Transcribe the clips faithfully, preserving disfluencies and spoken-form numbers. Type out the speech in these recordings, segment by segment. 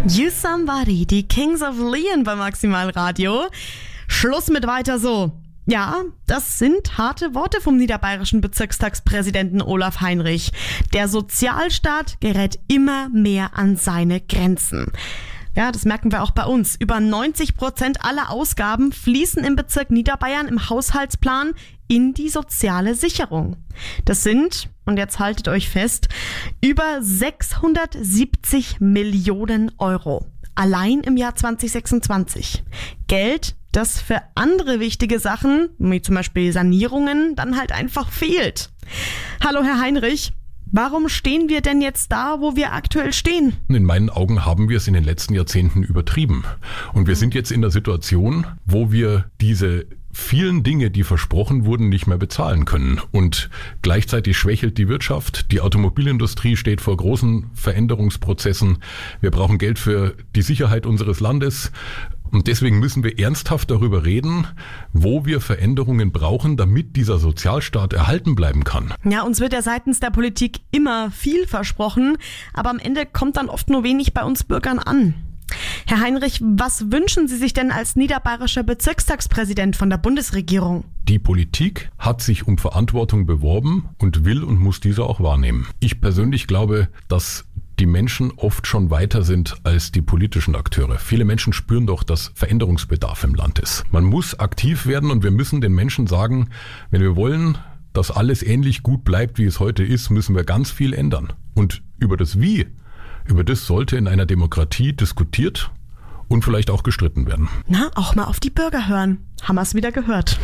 You Somebody, die Kings of Leon bei Maximal Radio. Schluss mit weiter so. Ja, das sind harte Worte vom niederbayerischen Bezirkstagspräsidenten Olaf Heinrich. Der Sozialstaat gerät immer mehr an seine Grenzen. Ja, das merken wir auch bei uns. Über neunzig Prozent aller Ausgaben fließen im Bezirk Niederbayern im Haushaltsplan in die soziale Sicherung. Das sind, und jetzt haltet euch fest, über sechshundertsiebzig Millionen Euro. Allein im Jahr zwanzig sechsundzwanzig. Geld, das für andere wichtige Sachen, wie zum Beispiel Sanierungen, dann halt einfach fehlt. Hallo Herr Heinrich. Warum stehen wir denn jetzt da, wo wir aktuell stehen? In meinen Augen haben wir es in den letzten Jahrzehnten übertrieben. Und wir sind jetzt in der Situation, wo wir diese vielen Dinge, die versprochen wurden, nicht mehr bezahlen können. Und gleichzeitig schwächelt die Wirtschaft. Die Automobilindustrie steht vor großen Veränderungsprozessen. Wir brauchen Geld für die Sicherheit unseres Landes. Und deswegen müssen wir ernsthaft darüber reden, wo wir Veränderungen brauchen, damit dieser Sozialstaat erhalten bleiben kann. Ja, uns wird ja seitens der Politik immer viel versprochen, aber am Ende kommt dann oft nur wenig bei uns Bürgern an. Herr Heinrich, was wünschen Sie sich denn als niederbayerischer Bezirkstagspräsident von der Bundesregierung? Die Politik hat sich um Verantwortung beworben und will und muss diese auch wahrnehmen. Ich persönlich glaube, dass die Menschen oft schon weiter sind als die politischen Akteure. Viele Menschen spüren doch, dass Veränderungsbedarf im Land ist. Man muss aktiv werden und wir müssen den Menschen sagen, wenn wir wollen, dass alles ähnlich gut bleibt, wie es heute ist, müssen wir ganz viel ändern. Und über das Wie, über das sollte in einer Demokratie diskutiert und vielleicht auch gestritten werden. Na, auch mal auf die Bürger hören. Haben wir es wieder gehört.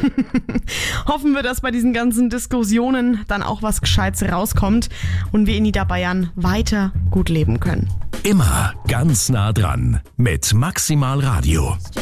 Hoffen wir, dass bei diesen ganzen Diskussionen dann auch was Gescheites rauskommt und wir in Niederbayern weiter gut leben können. Immer ganz nah dran mit Maximal Radio.